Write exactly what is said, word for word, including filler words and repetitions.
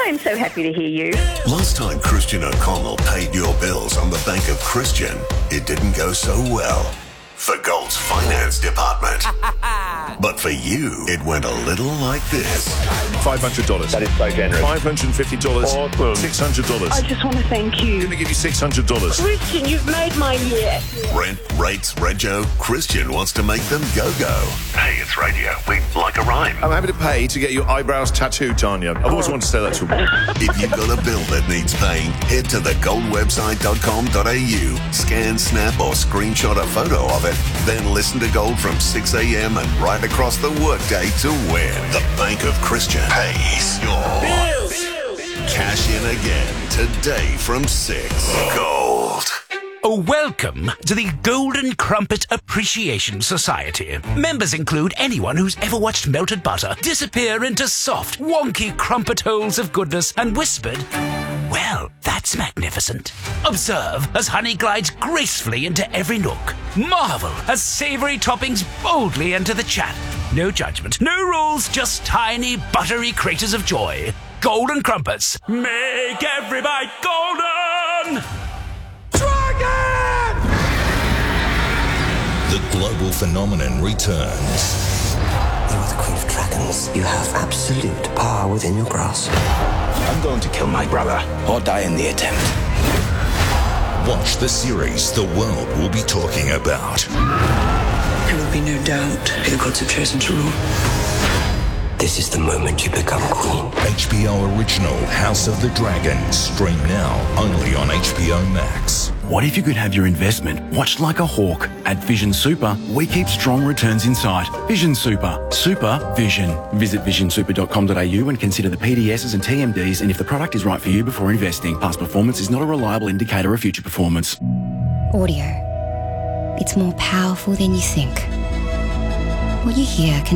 I'm so happy to hear you. Last time Christian O'Connell paid your bills on the Bank of Christian, it didn't go so well for Gold's finance department. But for you, it went a little like this. five hundred dollars. That is so generous. five hundred fifty dollars. Awesome. six hundred dollars. I just want to thank you. I'm going to give you six hundred dollars. Christian, you've made my year. Rent, rates, rego, Christian wants to make them go-go. Hey, it's radio. We like a rhyme. I'm happy to pay to get your eyebrows tattooed, Tanya. I've always wanted to say that to a woman. If you've got a bill that needs paying, head to the gold website dot com dot a u, scan, snap or screenshot a photo of it, then listen to Gold from six a.m. and right across the workday to win. The Bank of Christian pays your bills. Cash in again today from six. Gold. Oh, welcome to the Golden Crumpet Appreciation Society. Members include anyone who's ever watched melted butter disappear into soft, wonky crumpet holes of goodness and whispered, "Well, that's magnificent." Observe as honey glides gracefully into every nook. Marvel as savoury toppings boldly enter the chat. No judgment, no rules, just tiny, buttery craters of joy. Golden Crumpets. Make every bite golden! Dragon! The global phenomenon returns. You are the Queen of Dragons. You have absolute power within your grasp. I'm going to kill my brother or die in the attempt. Watch the series the world will be talking about. There will be no doubt who the gods have chosen to rule. This is the moment you become queen. H B O original House of the Dragon. Stream now only on H B O Max. What if you could have your investment watched like a hawk? At Vision Super, we keep strong returns in sight. Vision Super. Super Vision. Visit vision super dot com dot a u and consider the P D Ss and T M Ds and if the product is right for you before investing. Past performance is not a reliable indicator of future performance. Audio. It's more powerful than you think. What you hear can